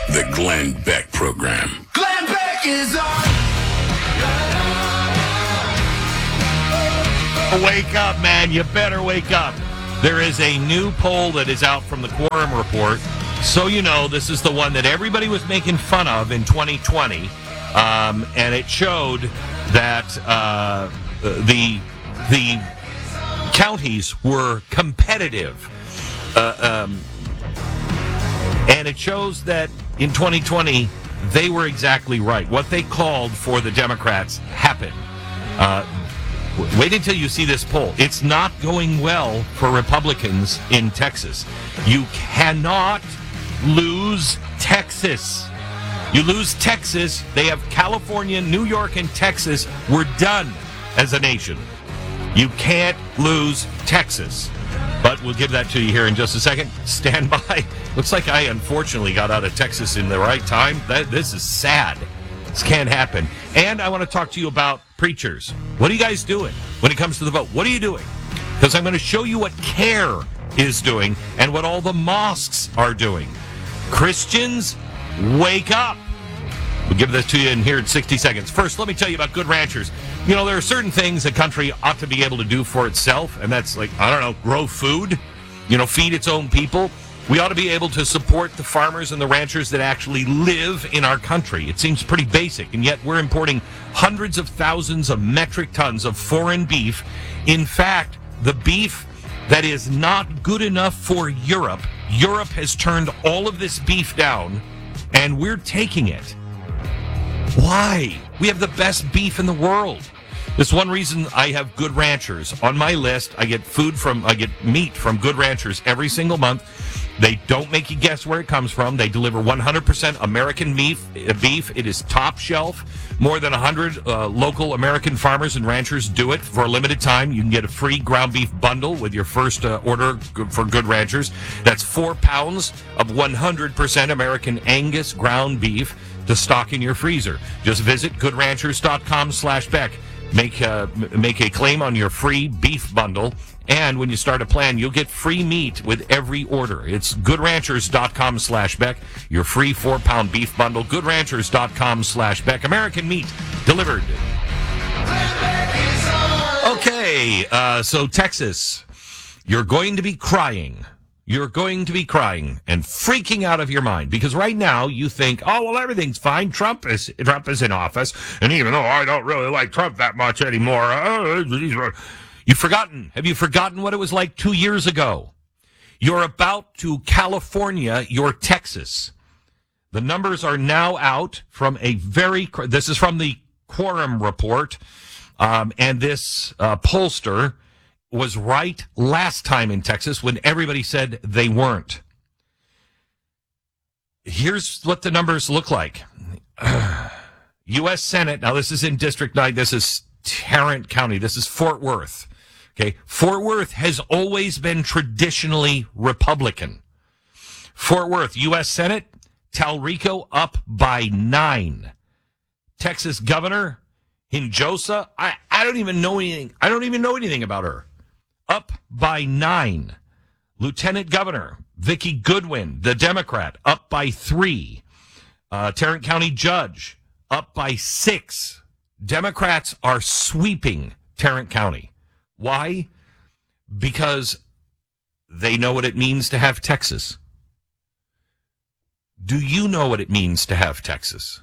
The Glenn Beck Program. Glenn Beck is on. Wake up, man. You better wake up. There is a new poll that is out from the Quorum Report. So you know, this is the one that everybody was making fun of in 2020. And it showed that the counties were competitive. And it shows that in 2020, they were exactly right. What they called for the Democrats happened. Wait until you see this poll. It's not going well for Republicans in Texas. You cannot lose Texas. You lose Texas, they have California, New York, and Texas. We're done as a nation. You can't lose Texas. But we'll give that to you here in just a second. Stand by. Looks like I unfortunately got out of Texas in the right time. This is sad. This can't happen. And I want to talk to you about preachers. What are you guys doing when it comes to the vote? What are you doing? Because I'm going to show you what CARE is doing and what all the mosques are doing. Christians, wake up. We'll give this to you in here in 60 seconds. First, let me tell you about Good Ranchers. You know, there are certain things a country ought to be able to do for itself, and that's like, I don't know, grow food, feed its own people. We ought to be able to support the farmers and the ranchers that actually live in our country. It seems pretty basic, and yet we're importing hundreds of thousands of metric tons of foreign beef. In fact, the beef that is not good enough for Europe has turned all of this beef down, and we're taking it. Why? We have the best beef in the world. That's one reason I have Good Ranchers on my list. I get meat from Good Ranchers every single month. They don't make you guess where it comes from. They deliver 100% American beef. It is top shelf. More than 100 local American farmers and ranchers do it for a limited time. You can get a free ground beef bundle with your first order for Good Ranchers. That's 4 pounds of 100% American Angus ground beef to stock in your freezer. Just visit goodranchers.com/Beck. Make a claim on your free beef bundle, and when you start a plan, you'll get free meat with every order. It's goodranchers.com/Beck. Your free 4-pound beef bundle. Goodranchers.com/Beck. American meat delivered. Okay, so Texas, you're going to be crying. You're going to be crying and freaking out of your mind because right now you think, oh, well, everything's fine. Trump is in office. And even though I don't really like Trump that much anymore, you've forgotten. Have you forgotten what it was like 2 years ago? You're about to California your Texas. The numbers are now out from this is from the Quorum Report. And this pollster was right last time in Texas when everybody said they weren't. Here's what the numbers look like. U.S. Senate, now this is in District 9, this is Tarrant County, this is Fort Worth. Okay, Fort Worth has always been traditionally Republican. Fort Worth, U.S. Senate, Talrico up by 9. Texas Governor Hinojosa, I don't even know anything. I don't even know anything about her. Up by 9. Lieutenant Governor Vicki Goodwin, the Democrat, up by 3. Tarrant County Judge, up by 6. Democrats are sweeping Tarrant County. Why? Because they know what it means to have Texas. Do you know what it means to have Texas?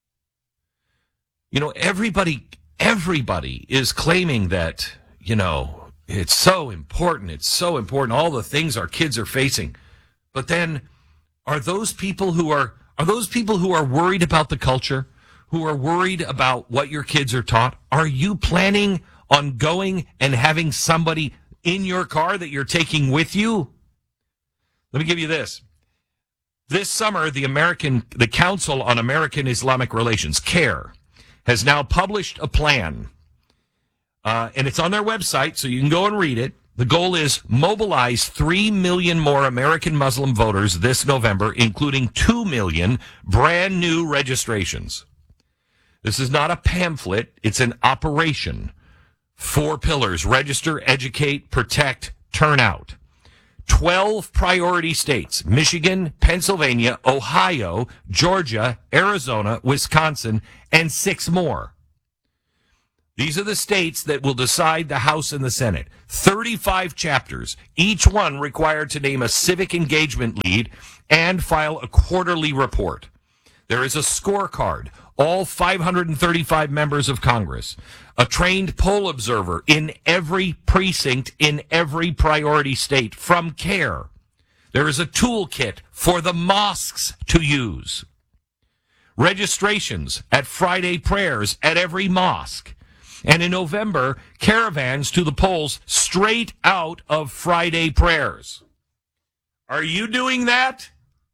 Everybody is claiming that, it's so important. It's so important. All the things our kids are facing. But then are those people who are worried about the culture, who are worried about what your kids are taught? Are you planning on going and having somebody in your car that you're taking with you? Let me give you this. This summer, the Council on American Islamic Relations, CARE, has now published a plan. And it's on their website, so you can go and read it. The goal is mobilize 3 million more American Muslim voters this November, including 2 million brand new registrations. This is not a pamphlet. It's an operation. 4 pillars: register, educate, protect, turn out. 12 priority states: Michigan, Pennsylvania, Ohio, Georgia, Arizona, Wisconsin, and 6 more. These are the states that will decide the House and the Senate. 35 chapters, each one required to name a civic engagement lead and file a quarterly report. There is a scorecard, all 535 members of Congress, a trained poll observer in every precinct in every priority state from CARE. There is a toolkit for the mosques to use. Registrations at Friday prayers at every mosque. And in November, caravans to the polls straight out of Friday prayers. Are you doing that?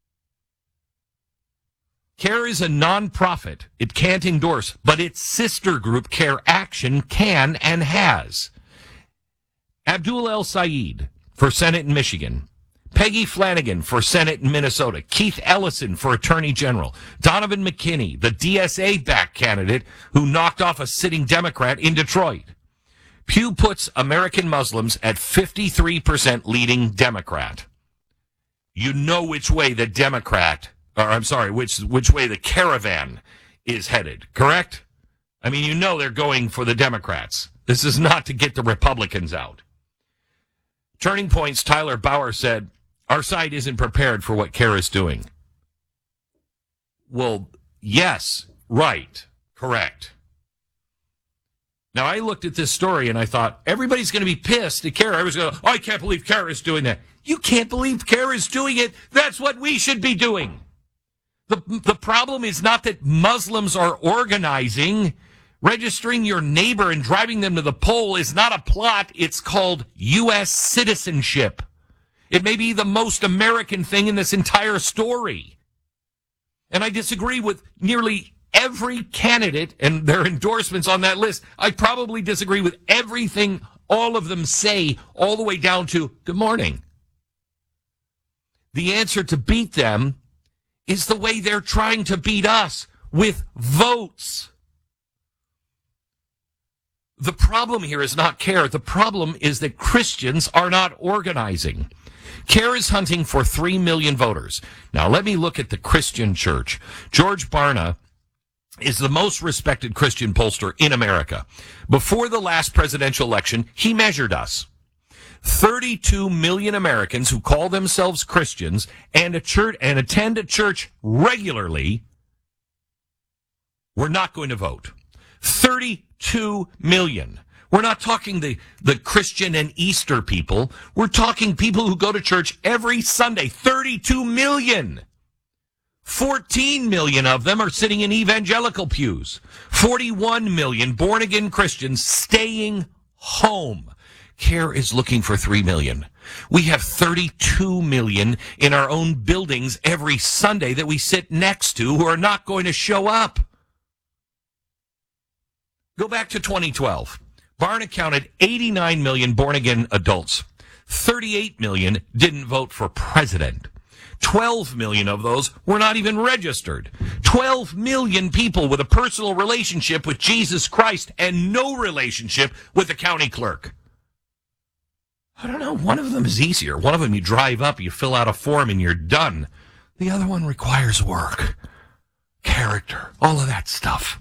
CARE is a nonprofit. It can't endorse, but its sister group, CARE Action, can and has. Abdul El Sayed for Senate in Michigan. Peggy Flanagan for Senate in Minnesota. Keith Ellison for Attorney General. Donovan McKinney, the DSA-backed candidate who knocked off a sitting Democrat in Detroit. Pew puts American Muslims at 53% leading Democrat. You know which way the which way the caravan is headed, correct? I mean, you know they're going for the Democrats. This is not to get the Republicans out. Turning Point's Tyler Bauer said, our side isn't prepared for what CARE is doing. Well, yes, right, correct. Now, I looked at this story and I thought, everybody's going to be pissed at CARE. I was going, I can't believe CARE is doing that. You can't believe CARE is doing it. That's what we should be doing. The problem is not that Muslims are organizing. Registering your neighbor and driving them to the poll is not a plot. It's called U.S. citizenship. It may be the most American thing in this entire story. And I disagree with nearly every candidate and their endorsements on that list. I probably disagree with everything all of them say, all the way down to good morning. The answer to beat them is the way they're trying to beat us, with votes. The problem here is not CARE. The problem is that Christians are not organizing. CARE is hunting for 3 million voters. Now, let me look at the Christian church. George Barna is the most respected Christian pollster in America. Before the last presidential election, he measured us. 32 million Americans who call themselves Christians and attend a church regularly were not going to vote. 32 million. We're not talking the Christian and Easter people. We're talking people who go to church every Sunday. 32 million. 14 million of them are sitting in evangelical pews. 41 million born-again Christians staying home. CARE is looking for 3 million. We have 32 million in our own buildings every Sunday that we sit next to who are not going to show up. Go back to 2012. Barna counted 89 million born-again adults. 38 million didn't vote for president. 12 million of those were not even registered. 12 million people with a personal relationship with Jesus Christ and no relationship with the county clerk. I don't know. One of them is easier. One of them you drive up, you fill out a form, and you're done. The other one requires work, character, all of that stuff.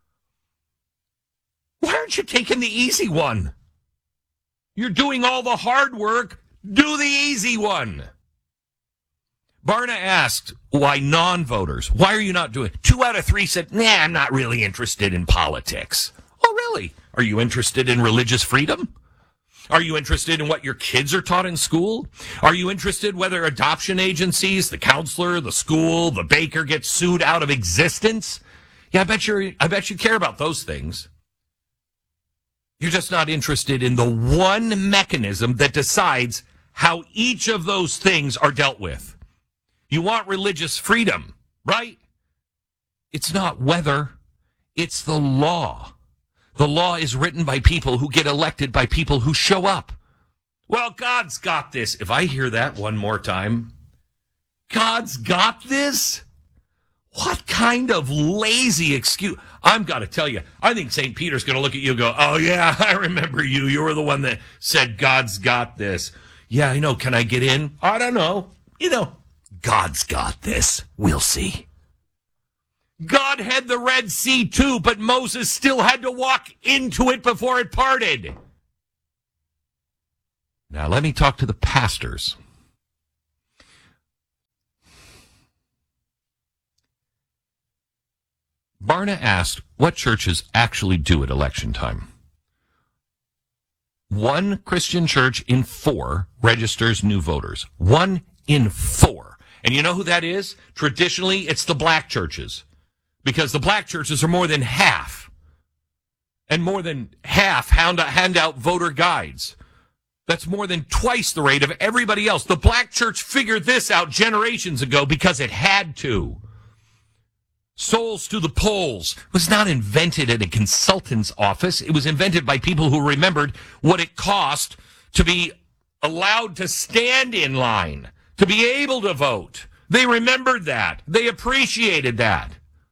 Why aren't you taking the easy one? You're doing all the hard work. Do the easy one. Barna asked why non-voters, why are you not doing it? 2 out of 3 said, I'm not really interested in politics. Oh, really? Are you interested in religious freedom? Are you interested in what your kids are taught in school? Are you interested whether adoption agencies, the counselor, the school, the baker gets sued out of existence? Yeah, I bet you care about those things. You're just not interested in the one mechanism that decides how each of those things are dealt with. You want religious freedom, right? It's not whether, it's the law. The law is written by people who get elected by people who show up. Well, God's got this. If I hear that one more time, God's got this? What kind of lazy excuse? I'm got to tell you, I think St. Peter's going to look at you and go, oh, yeah, I remember you. You were the one that said God's got this. Yeah, I know. Can I get in? I don't know. God's got this. We'll see. God had the Red Sea too, but Moses still had to walk into it before it parted. Now let me talk to the pastors. Barna asked what churches actually do at election time. 1 Christian church in 4 registers new voters. 1 in 4. And you know who that is? Traditionally, it's the black churches. Because the black churches are more than half. And more than half hand out voter guides. That's more than twice the rate of everybody else. The black church figured this out generations ago because it had to. Souls to the polls was not invented in a consultant's office. It was invented by people who remembered what it cost to be allowed to stand in line, to be able to vote. They remembered that. They appreciated that.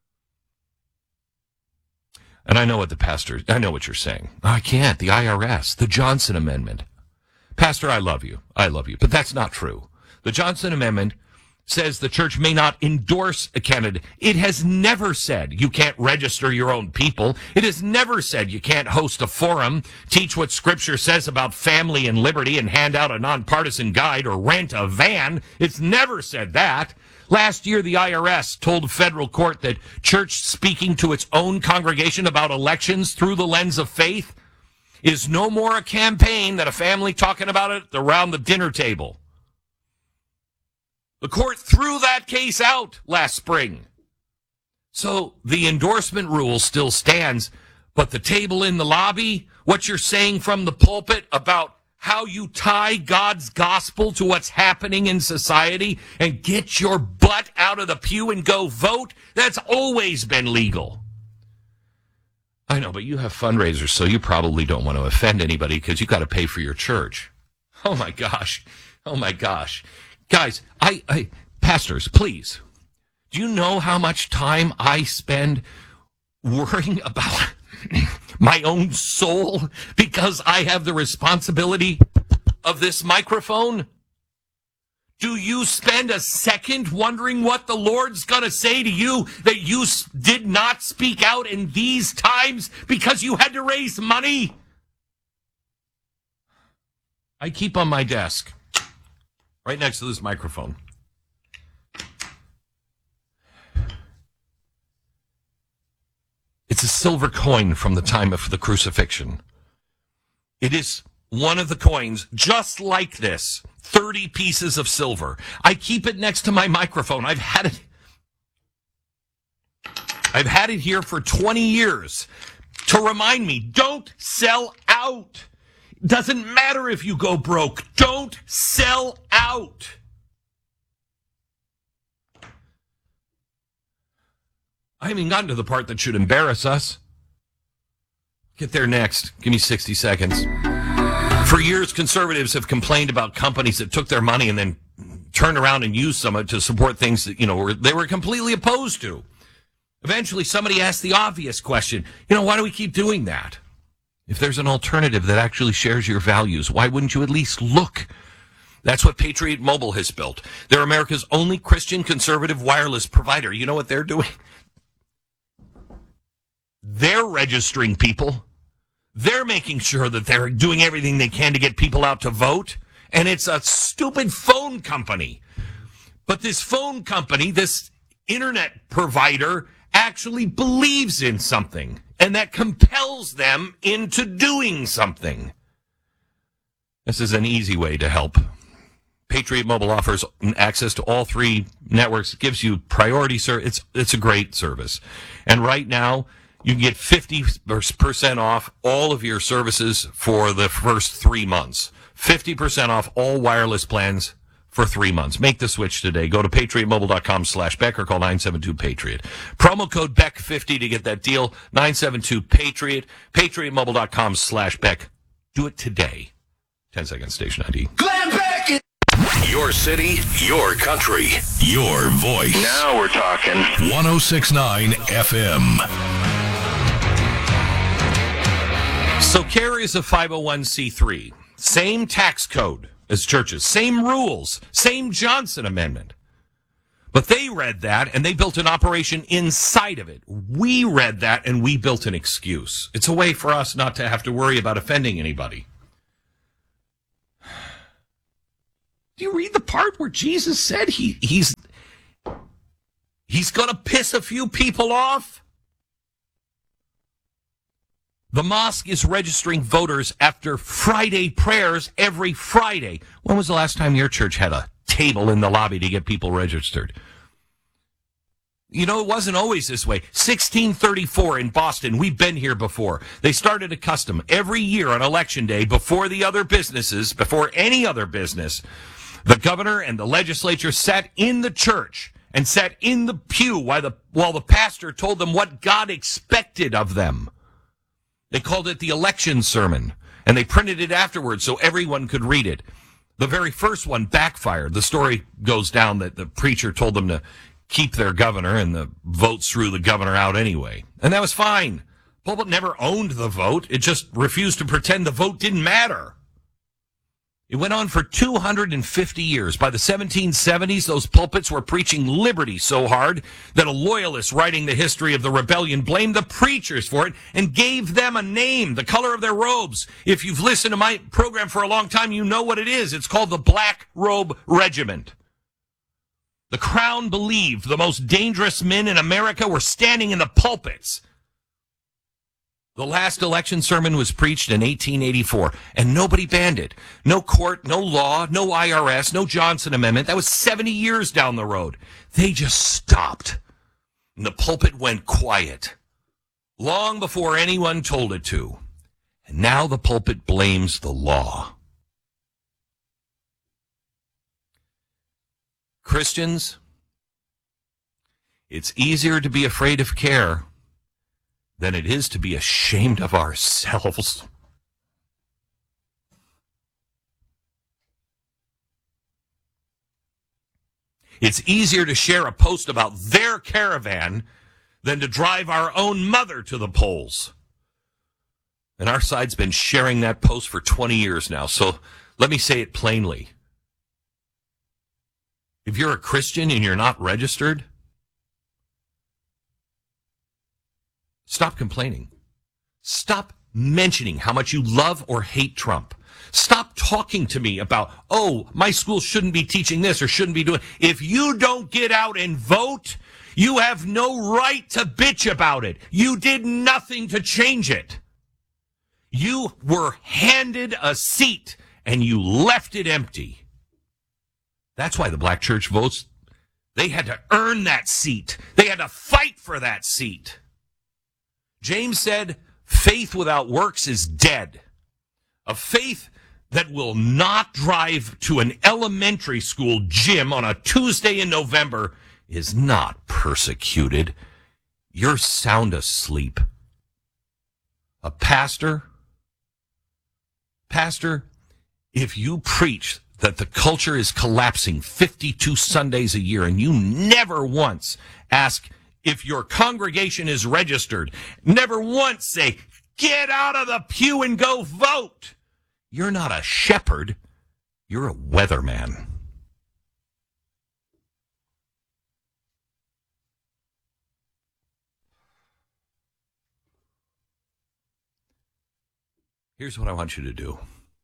And I know what you're saying. I can't. The IRS, the Johnson Amendment. Pastor, I love you. But that's not true. The Johnson Amendment says the church may not endorse a candidate. It has never said you can't register your own people. It has never said you can't host a forum, teach what Scripture says about family and liberty, and hand out a nonpartisan guide or rent a van. It's never said that. Last year, the IRS told a federal court that church speaking to its own congregation about elections through the lens of faith is no more a campaign than a family talking about it around the dinner table. The court threw that case out last spring. So the endorsement rule still stands, but the table in the lobby, what you're saying from the pulpit about how you tie God's gospel to what's happening in society and get your butt out of the pew and go vote, that's always been legal. I know, but you have fundraisers, so you probably don't want to offend anybody because you got to pay for your church. Oh my gosh. Guys, pastors, please, do you know how much time I spend worrying about my own soul because I have the responsibility of this microphone? Do you spend a second wondering what the Lord's going to say to you that you did not speak out in these times because you had to raise money? I keep on my desk, right next to this microphone, it's a silver coin from the time of the crucifixion. It is one of the coins just like this, 30 pieces of silver. I keep it next to my microphone. I've had it here for 20 years to remind me, don't sell out. Doesn't matter if you go broke. Don't sell out. I haven't gotten to the part that should embarrass us. Get there next. Give me 60 seconds. For years, conservatives have complained about companies that took their money and then turned around and used some of it to support things that, they were completely opposed to. Eventually, somebody asked the obvious question, why do we keep doing that? If there's an alternative that actually shares your values, why wouldn't you at least look? That's what Patriot Mobile has built. They're America's only Christian conservative wireless provider. You know what they're doing? They're registering people. They're making sure that they're doing everything they can to get people out to vote. And it's a stupid phone company. But this phone company, this internet provider, actually believes in something. And that compels them into doing something. This is an easy way to help. Patriot Mobile offers access to all 3 networks. It gives you priority service. It's a great service. And right now, you can get 50% off all of your services for the first 3 months. 50% off all wireless plans for 3 months. Make the switch today. Go to patriotmobile.com/Beck or call 972-PATRIOT. Promo code BECK50 to get that deal. 972-PATRIOT. patriotmobile.com/Beck. Do it today. 10 seconds, station ID. Glenn Beck. Your city, your country, your voice. Now we're talking. 106.9 FM. So CARE is a 501c3. Same tax code as churches. Same rules, same Johnson Amendment. But they read that, and they built an operation inside of it. We read that, and we built an excuse. It's a way for us not to have to worry about offending anybody. Do you read the part where Jesus said he's going to piss a few people off? The mosque is registering voters after Friday prayers every Friday. When was the last time your church had a table in the lobby to get people registered? You know, it wasn't always this way. 1634 in Boston, we've been here before. They started a custom every year on Election Day before the other businesses, before any other business. The governor and the legislature sat in the church and sat in the pew while the pastor told them what God expected of them. They called it the election sermon, and they printed it afterwards so everyone could read it. The very first one backfired. The story goes down that the preacher told them to keep their governor, and the votes threw the governor out anyway. And that was fine. Pulpit never owned the vote. It just refused to pretend the vote didn't matter. It went on for 250 years. By the 1770s, those pulpits were preaching liberty so hard that a loyalist writing the history of the rebellion blamed the preachers for it and gave them a name, the color of their robes. If you've listened to my program for a long time, you know what it is. It's called the Black Robe Regiment. The Crown believed the most dangerous men in America were standing in the pulpits. The last election sermon was preached in 1884, and nobody banned it. No court, no law, no IRS, no Johnson Amendment. That was 70 years down the road. They just stopped, and the pulpit went quiet, long before anyone told it to. And now the pulpit blames the law. Christians, it's easier to be afraid of care than it is to be ashamed of ourselves. It's easier to share a post about their caravan than to drive our own mother to the polls. And our side's been sharing that post for 20 years now, so let me say it plainly. If you're a Christian and you're not registered, stop complaining. Stop mentioning how much you love or hate Trump. Stop talking to me about, oh, my school shouldn't be teaching this or shouldn't be doing. If you don't get out and vote, you have no right to bitch about it. You did nothing to change it. You were handed a seat and you left it empty. That's why the black church votes. They had to earn that seat. They had to fight for that seat. James said, faith without works is dead. A faith that will not drive to an elementary school gym on a Tuesday in November is not persecuted. You're sound asleep. A pastor, if you preach that the culture is collapsing 52 Sundays a year and you never once ask if your congregation is registered, never once say, get out of the pew and go vote, you're not a shepherd, you're a weatherman. Here's what I want you to do.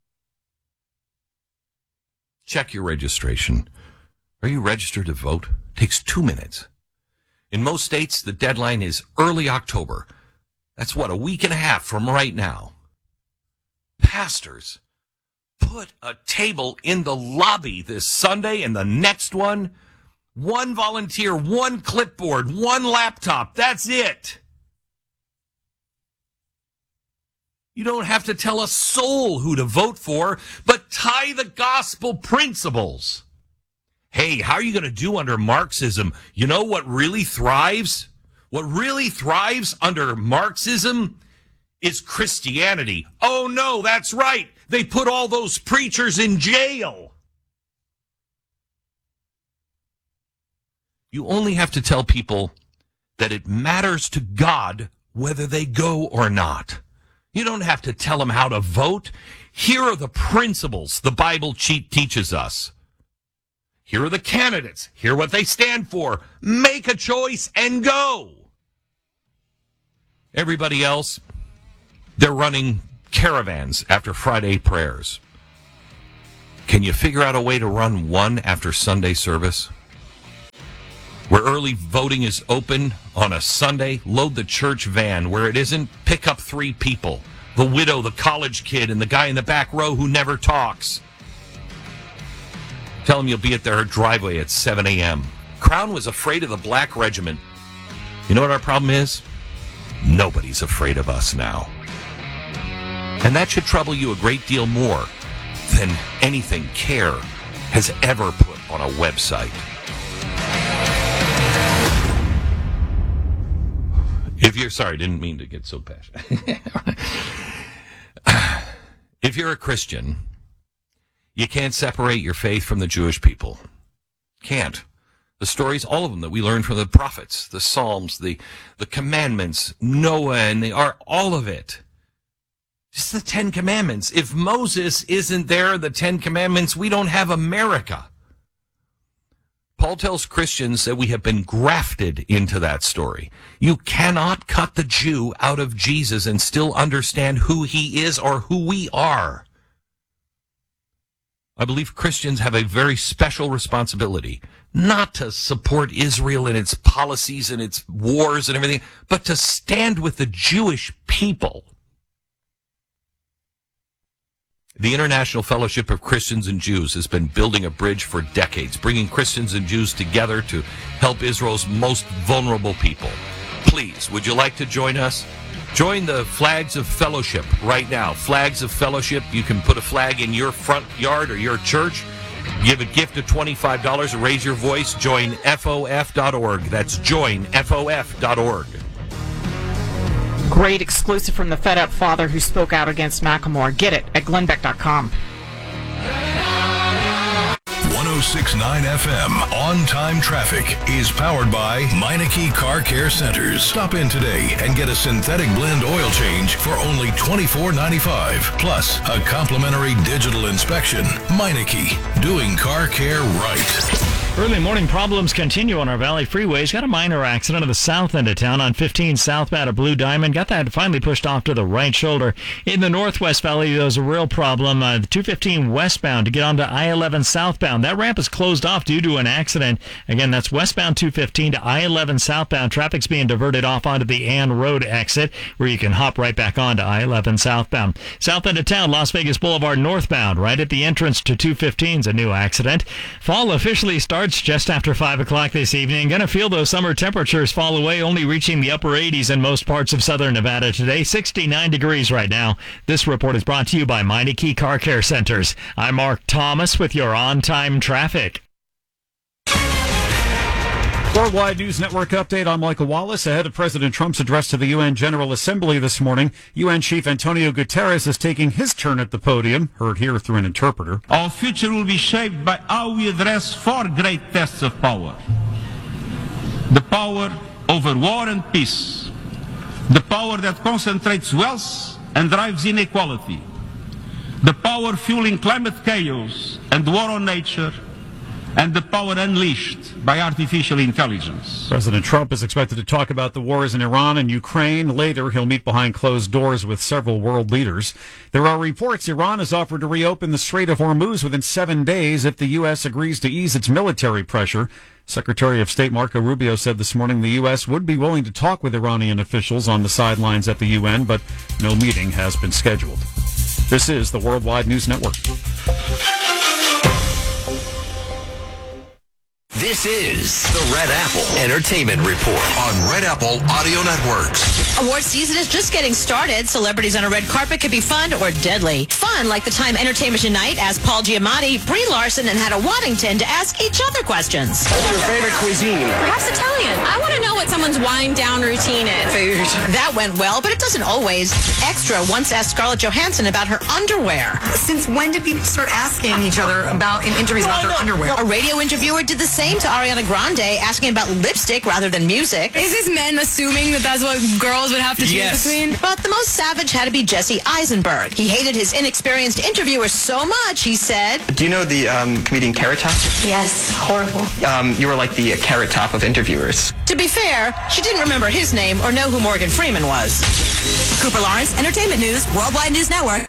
Check your registration. Are you registered to vote? It takes 2 minutes. In most states, the deadline is early October. That's a week and a half from right now. Pastors, put a table in the lobby this Sunday and the next one. One volunteer, one clipboard, one laptop. That's it. You don't have to tell a soul who to vote for, but tie the gospel principles. Hey, how are you going to do under Marxism? You know what really thrives? What really thrives under Marxism is Christianity. Oh, no, that's right. They put all those preachers in jail. You only have to tell people that it matters to God whether they go or not. You don't have to tell them how to vote. Here are the principles the Bible teaches us. Here are the candidates. Here are what they stand for. Make a choice and go. Everybody else, they're running caravans after Friday prayers. Can you figure out a way to run one after Sunday service? Where early voting is open on a Sunday, load the church van. Where it isn't, pick up 3 people. The widow, the college kid, and the guy in the back row who never talks. Tell them you'll be at their driveway at 7 a.m. Crown was afraid of the Black Regiment. You know what our problem is? Nobody's afraid of us now. And that should trouble you a great deal more than anything CARE has ever put on a website. If you're sorry, didn't mean to get so passionate. If you're a Christian, you can't separate your faith from the Jewish people. Can't. The stories, all of them that we learned from the prophets, the Psalms, the commandments, Noah, and they are all of it. Just the 10 Commandments. If Moses isn't there, the 10 Commandments, we don't have America. Paul tells Christians that we have been grafted into that story. You cannot cut the Jew out of Jesus and still understand who he is or who we are. I believe Christians have a very special responsibility, not to support Israel and its policies and its wars and everything, but to stand with the Jewish people. The International Fellowship of Christians and Jews has been building a bridge for decades, bringing Christians and Jews together to help Israel's most vulnerable people. Please, would you like to join us? Join the Flags of Fellowship right now. Flags of Fellowship. You can put a flag in your front yard or your church. Give a gift of $25 and raise your voice. Join FOF.org. That's joinFOF.org. Great exclusive from the fed up father who spoke out against Macklemore. Get it at glenbeck.com. 106.9 FM On-Time Traffic is powered by Meineke Car Care Centers. Stop in today and get a synthetic blend oil change for only $24.95. Plus, a complimentary digital inspection. Meineke, doing car care right. Early morning problems continue on our Valley freeways. Got a minor accident at the south end of town on 15 southbound at Blue Diamond. Got that finally pushed off to the right shoulder. In the Northwest Valley, there's a real problem. The 215 westbound to get onto I-11 southbound. That ramp is closed off due to an accident. Again, that's westbound 215 to I-11 southbound. Traffic's being diverted off onto the Ann Road exit, where you can hop right back onto I-11 southbound. South end of town, Las Vegas Boulevard northbound, right at the entrance to 215 is a new accident. Fall officially starts just after 5 o'clock this evening. Going to feel those summer temperatures fall away, only reaching the upper 80s in most parts of southern Nevada today. 69 degrees right now. This report is brought to you by Meineke Car Care Centers. I'm Mark Thomas with your on-time traffic. Worldwide News Network update. I'm Michael Wallace. Ahead of President Trump's address to the UN General Assembly this morning, UN Chief Antonio Guterres is taking his turn at the podium, heard here through an interpreter. Our future will be shaped by how we address 4 great tests of power. The power over war and peace. The power that concentrates wealth and drives inequality. The power fueling climate chaos and war on nature. And the power unleashed by artificial intelligence. President Trump is expected to talk about the wars in Iran and Ukraine. Later, he'll meet behind closed doors with several world leaders. There are reports Iran has offered to reopen the Strait of Hormuz within 7 days if the U.S. agrees to ease its military pressure. Secretary of State Marco Rubio said this morning the U.S. would be willing to talk with Iranian officials on the sidelines at the UN, but no meeting has been scheduled. This is the Worldwide News Network. This is the Red Apple Entertainment Report on Red Apple Audio Networks. Award season is just getting started. Celebrities on a red carpet could be fun or deadly. Fun, like the Time Entertainment Tonight asked Paul Giamatti, Brie Larson, and Hannah Waddington to ask each other questions. What's your favorite cuisine? Perhaps Italian. I want to know what someone's wind down routine is. Food. That went well, but it doesn't always. Extra once asked Scarlett Johansson about her underwear. Since when did people start asking each other about in interviews about their underwear? A radio interviewer did the same to Ariana Grande, asking about lipstick rather than music. Is this men assuming that that's what girls girls would have to choose between. But the most savage had to be Jesse Eisenberg. He hated his inexperienced interviewer so much, he said. Do you know the comedian Carrot Top? Yes, horrible. You were like the Carrot Top of interviewers. To be fair, she didn't remember his name or know who Morgan Freeman was. Cooper Lawrence, Entertainment News, Worldwide News Network.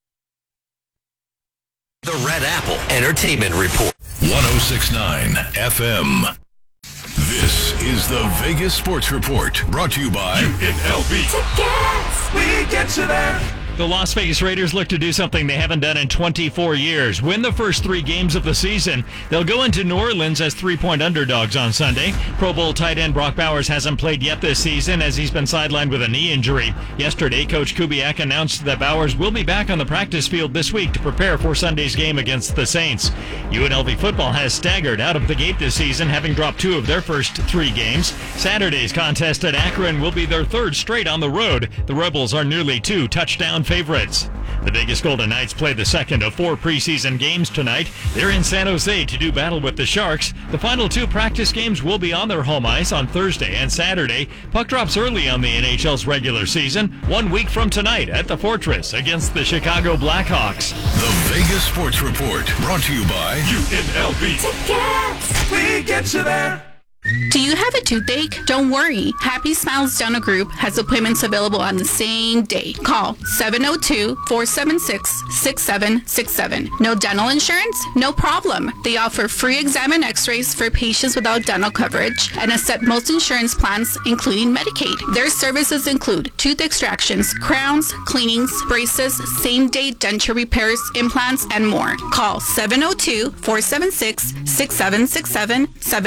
The Red Apple Entertainment Report. 106.9 FM. This is the Vegas Sports Report, brought to you by UNLV. Tickets, we get you there. The Las Vegas Raiders look to do something they haven't done in 24 years. Win the first 3 games of the season. They'll go into New Orleans as 3-point underdogs on Sunday. Pro Bowl tight end Brock Bowers hasn't played yet this season as he's been sidelined with a knee injury. Yesterday, Coach Kubiak announced that Bowers will be back on the practice field this week to prepare for Sunday's game against the Saints. UNLV football has staggered out of the gate this season, having dropped 2 of their first 3 games. Saturday's contest at Akron will be their 3rd straight on the road. The Rebels are nearly 2 touchdown favorites. The Vegas Golden Knights play the second of 4 preseason games tonight. They're in San Jose to do battle with the Sharks. The final 2 practice games will be on their home ice on Thursday and Saturday. Puck drops early on the NHL's regular season, 1 week from tonight at the Fortress against the Chicago Blackhawks. The Vegas Sports Report, brought to you by UNLV. Tickets, we get you there. Do you have a toothache? Don't worry. Happy Smiles Dental Group has appointments available on the same day. Call 702-476-6767. No dental insurance? No problem. They offer free exam and x-rays for patients without dental coverage and accept most insurance plans, including Medicaid. Their services include tooth extractions, crowns, cleanings, braces, same-day denture repairs, implants, and more. Call 702-476-6767,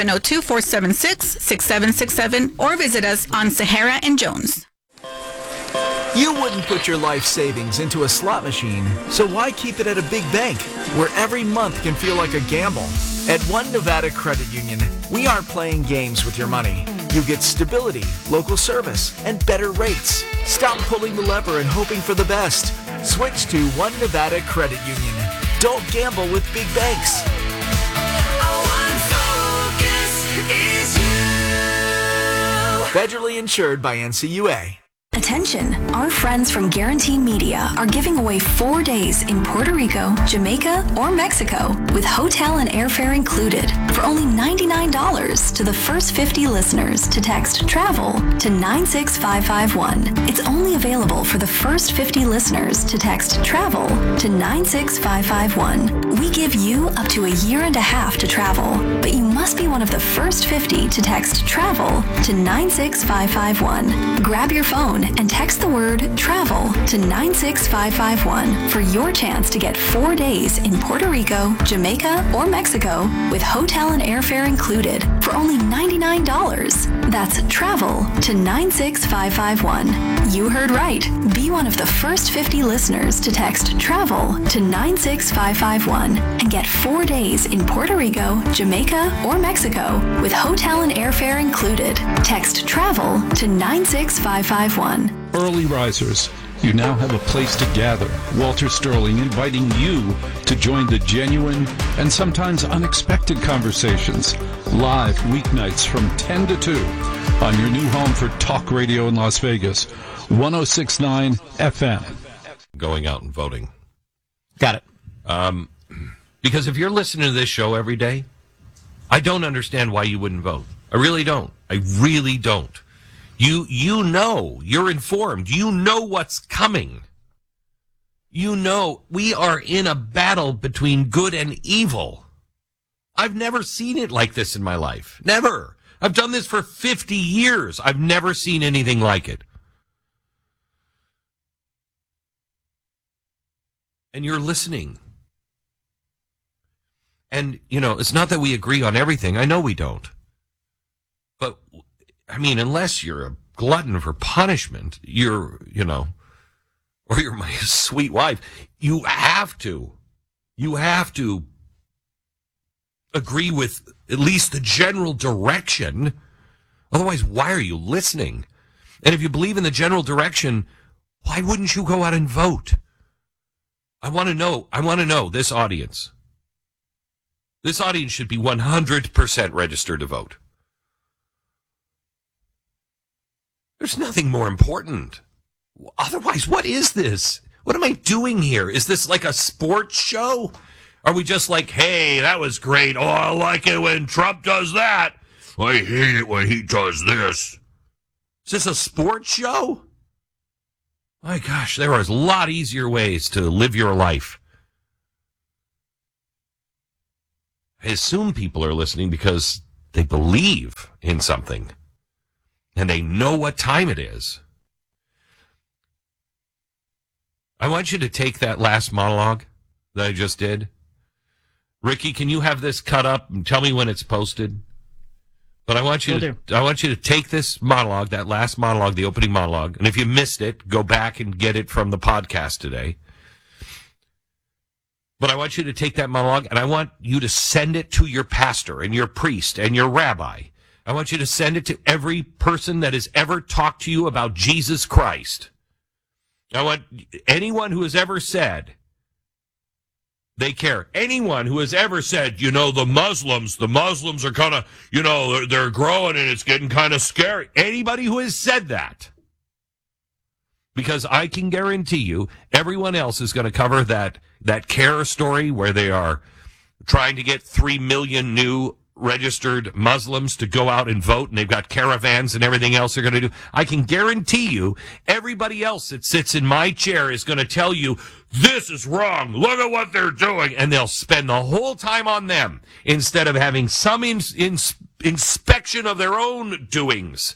702-476-6767, or visit us on Sahara and Jones. You wouldn't put your life savings into a slot machine, so why keep it at a big bank where every month can feel like a gamble? At One Nevada Credit Union, we aren't playing games with your money. You get stability, local service, and better rates. Stop pulling the lever and hoping for the best. Switch to One Nevada Credit Union. Don't gamble with big banks. Federally insured by NCUA. Attention, our friends from Guarantee Media are giving away 4 days in Puerto Rico, Jamaica, or Mexico with hotel and airfare included for only $99 to the first 50 listeners to text TRAVEL to 96551. It's only available for the first 50 listeners to text TRAVEL to 96551. We give you up to a year and a half to travel, but you must be one of the first 50 to text TRAVEL to 96551. Grab your phone and text the word TRAVEL to 96551 for your chance to get 4 days in Puerto Rico, Jamaica, or Mexico with hotel and airfare included for only $99. That's TRAVEL to 96551. You heard right. Be one of the first 50 listeners to text TRAVEL to 96551 and get 4 days in Puerto Rico, Jamaica, or Mexico with hotel and airfare included. Text TRAVEL to 96551. Early risers, you now have a place to gather. Walter Sterling inviting you to join the genuine and sometimes unexpected conversations. Live weeknights from 10 to 2 on your new home for talk radio in Las Vegas, 106.9 FM. Going out and voting. Got it. Because if you're listening to this show every day, I don't understand why you wouldn't vote. I really don't. I really don't. You know, you're informed. You know what's coming. You know, we are in a battle between good and evil. I've never seen it like this in my life. Never. I've done this for 50 years. I've never seen anything like it. And you're listening. And, you know, it's not that we agree on everything. I know we don't. But, I mean, unless you're a glutton for punishment, or you're my sweet wife, you have to agree with at least the general direction. Otherwise, why are you listening? And if you believe in the general direction, why wouldn't you go out and vote? I want to know this audience. This audience should be 100% registered to vote. There's nothing more important. Otherwise, what is this? What am I doing here? Is this like a sports show? Are we just like, hey, that was great. Oh, I like it when Trump does that. I hate it when he does this. Is this a sports show? My gosh, there are a lot easier ways to live your life. I assume people are listening because they believe in something and they know what time it is. I want you to take that last monologue that I just did. Ricky, can you have this cut up and tell me when it's posted? But I want you to take this monologue, that last monologue, the opening monologue, and if you missed it, go back and get it from the podcast today. But I want you to take that monologue and I want you to send it to your pastor and your priest and your rabbi. I want you to send it to every person that has ever talked to you about Jesus Christ. I want anyone who has ever said they care. Anyone who has ever said, the Muslims are kind of, they're growing and it's getting kind of scary. Anybody who has said that. Because I can guarantee you, everyone else is going to cover that CARE story where they are trying to get 3 million new registered Muslims to go out and vote, and they've got caravans and everything else they're going to do. I can guarantee you, everybody else that sits in my chair is going to tell you, this is wrong, look at what they're doing, and they'll spend the whole time on them instead of having some inspection of their own doings.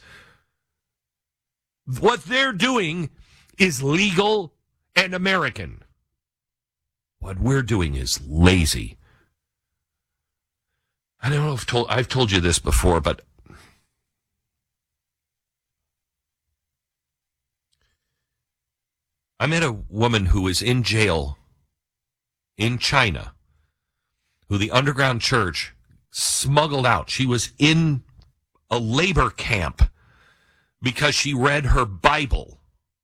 What they're doing is legal and American. What we're doing is lazy. I don't know if I've told you this before, but I met a woman who was in jail in China, who the underground church smuggled out. She was in a labor camp because she read her Bible.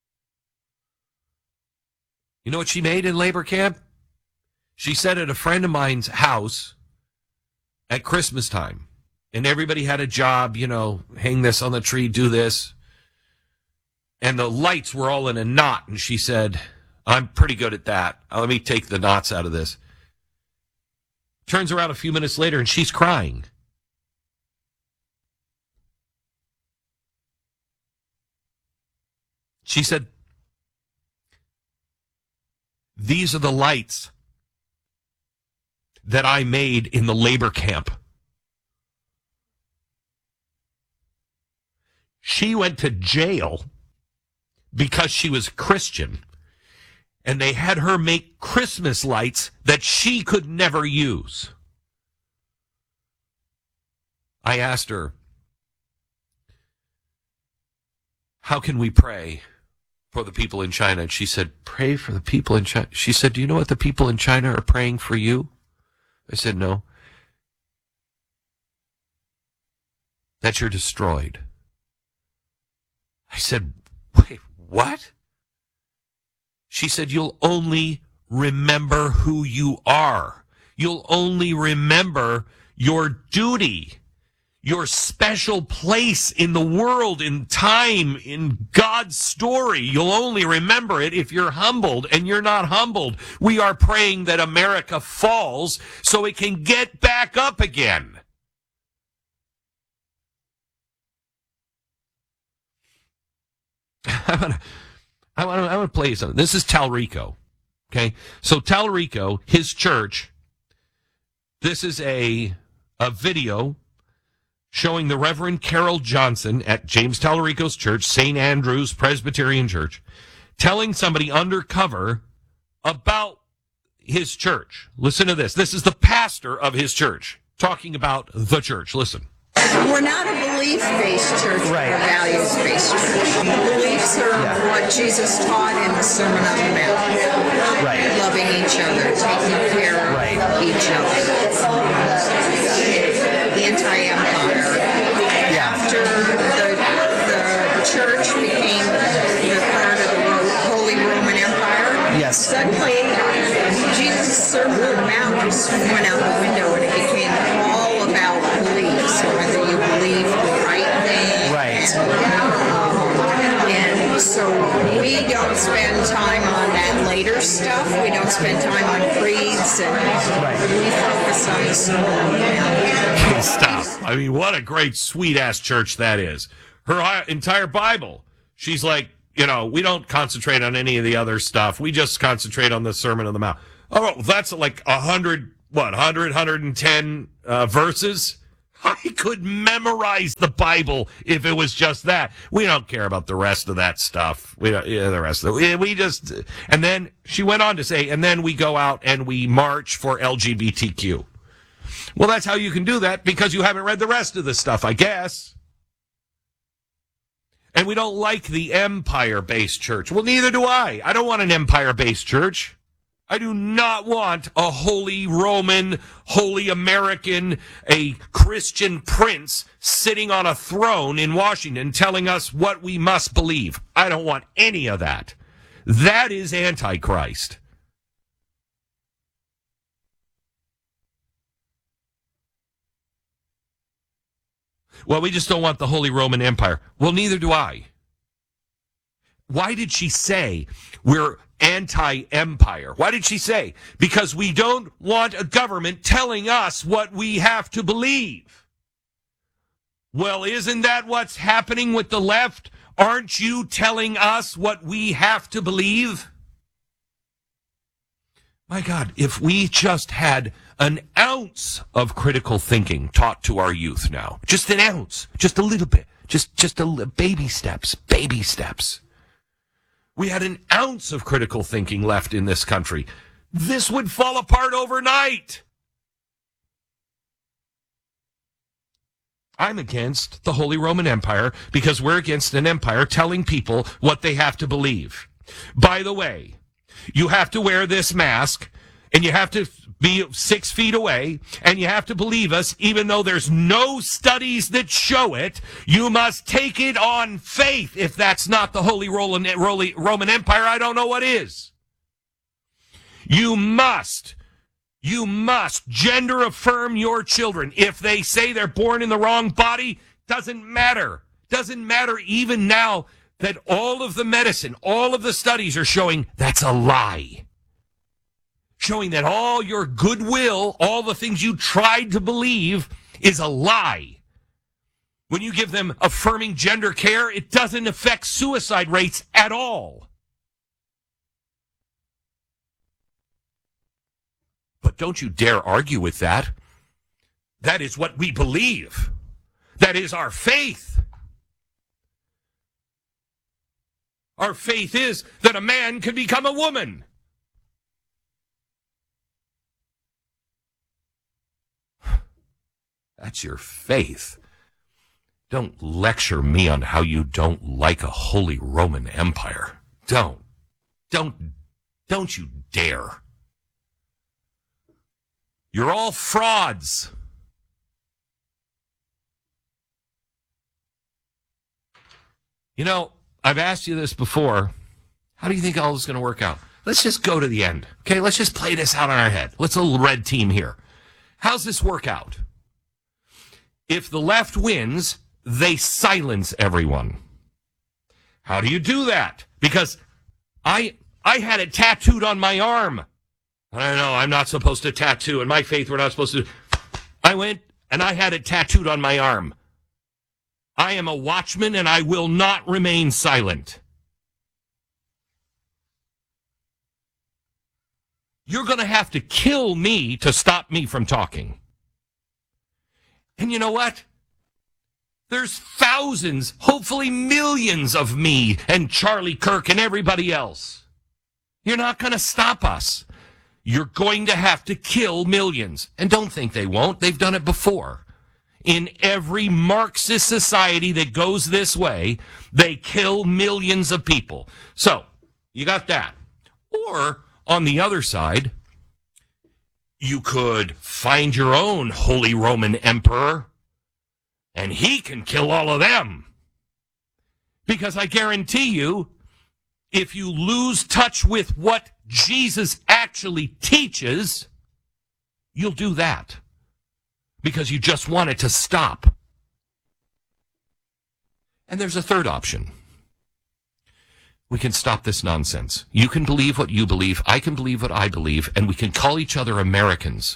You know what she made in labor camp? She said at a friend of mine's house at Christmas time, and everybody had a job, hang this on the tree, do this. And the lights were all in a knot, and she said, I'm pretty good at that. Let me take the knots out of this. Turns around a few minutes later, and she's crying. She said, these are the lights that I made in the labor camp. She went to jail because she was Christian, and they had her make Christmas lights that she could never use. I asked her, how can we pray for the people in China? And she said, pray for the people in China. She said, do you know what the people in China are praying for you? I said, no. That you're destroyed. I said, wait, what? She said, you'll only remember who you are. You'll only remember your duty, your special place in the world, in time, in God's story. You'll only remember it if you're humbled, and you're not humbled. We are praying that America falls so it can get back up again. I want to play you something. This is Talrico. Okay? So Talrico, his church, this is a video showing the Reverend Carol Johnson at James Talarico's church, St. Andrew's Presbyterian Church, telling somebody undercover about his church. Listen to this. This is the pastor of his church talking about the church. Listen. We're not a belief-based church, we're a values-based church. Beliefs are what Jesus taught in the Sermon on the Mount. Loving each other, taking care of each other. Anti-empire. After the church became the part of the Holy Roman Empire, suddenly Jesus' Sermon on the Mount just went out the window and it became all about beliefs, whether you believe the right thing, So we don't spend time on that later stuff. We don't spend time on creeds, and we focus on the small. Stop. I mean, what a great, sweet-ass church that is. Her entire Bible, she's like, we don't concentrate on any of the other stuff. We just concentrate on the Sermon on the Mount. Oh, that's like 110 verses? I could memorize the Bible if it was just that. We don't care about the rest of that stuff. The rest of it. We just, and then she went on to say, and then we go out and we march for LGBTQ. Well, that's how you can do that, because you haven't read the rest of the stuff, I guess. And we don't like the empire-based church. Well, neither do I. I don't want an empire-based church. I do not want a Holy Roman, Holy American, a Christian prince sitting on a throne in Washington telling us what we must believe. I don't want any of that. That is Antichrist. Well, we just don't want the Holy Roman Empire. Well, neither do I. Why did she say we're anti-empire? Why did she say? Because we don't want a government telling us what we have to believe. Well, isn't that what's happening with the left? Aren't you telling us what we have to believe? My God, if we just had an ounce of critical thinking taught to our youth now, just an ounce, just a little bit, just baby steps. We had an ounce of critical thinking left in this country, this would fall apart overnight. I'm against the Holy Roman Empire because we're against an empire telling people what they have to believe. By the way, you have to wear this mask, and you have to be 6 feet away, and you have to believe us, even though there's no studies that show it. You must take it on faith. If that's not the Holy Roman Empire, I don't know what is. You must gender affirm your children. If they say they're born in the wrong body, doesn't matter. Doesn't matter even now that all of the medicine, all of the studies are showing that's a lie. Showing that all your goodwill, all the things you tried to believe, is a lie. When you give them affirming gender care, it doesn't affect suicide rates at all. But don't you dare argue with that. That is what we believe. That is our faith. Our faith is that a man can become a woman. That's your faith. Don't lecture me on how you don't like a Holy Roman Empire. Don't you dare. You're all frauds. I've asked you this before. How do you think all this is going to work out? Let's just go to the end. Okay, let's just play this out in our head. Let's a little red team here. How's this work out? If the left wins, they silence everyone. How do you do that? Because I had it tattooed on my arm. I know I'm not supposed to tattoo. In my faith, we're not supposed to. I went and I had it tattooed on my arm. I am a watchman and I will not remain silent. You're going to have to kill me to stop me from talking. And you know what? There's thousands, hopefully millions of me and Charlie Kirk and everybody else. You're not going to stop us. You're going to have to kill millions. And don't think they won't. They've done it before. In every Marxist society that goes this way, they kill millions of people. So, you got that. Or, on the other side, you could find your own Holy Roman Emperor, and he can kill all of them. Because I guarantee you, if you lose touch with what Jesus actually teaches, you'll do that. Because you just want it to stop. And there's a third option. we can stop this nonsense. You can believe what you believe, I can believe what I believe, and we can call each other Americans.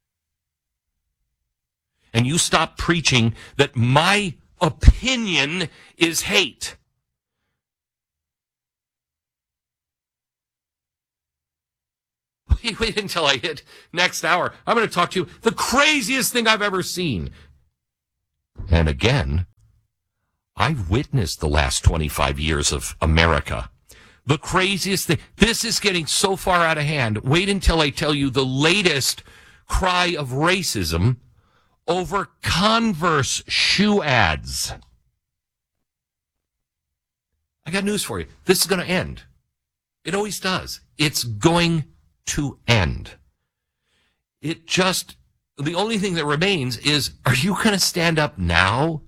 And you stop preaching that my opinion is hate. Wait until I hit next hour. I'm going to talk to you the craziest thing I've ever seen. And again, I've witnessed the last 25 years of America. The craziest thing. This is getting so far out of hand. Wait until I tell you the latest cry of racism over Converse shoe ads. I got news for you. This is going to end. It always does. It's going to end. The only thing that remains is, are you going to stand up now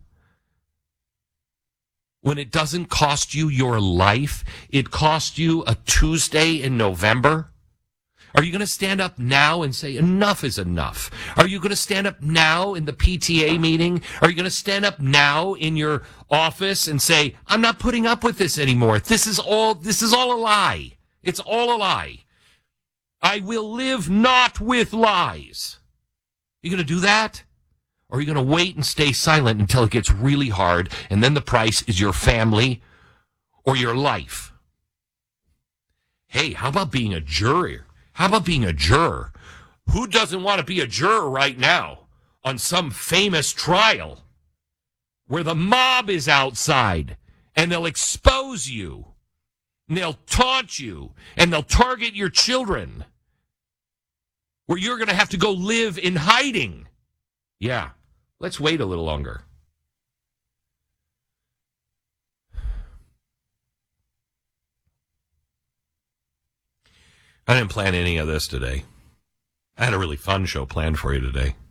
when it doesn't cost you your life? It cost you a Tuesday in November? Are you going to stand up now and say enough is enough? Are you going to stand up now in the PTA meeting? Are you going to stand up now in your office and say, I'm not putting up with this anymore. This is all a lie. It's all a lie. I will live not with lies. You going to do that? Or are you going to wait and stay silent until it gets really hard, and then the price is your family or your life? Hey, how about being a juror? How about being a juror? Who doesn't want to be a juror right now on some famous trial where the mob is outside and they'll expose you and they'll taunt you and they'll target your children, where you're going to have to go live in hiding? Yeah, let's wait a little longer. I didn't plan any of this today. I had a really fun show planned for you today.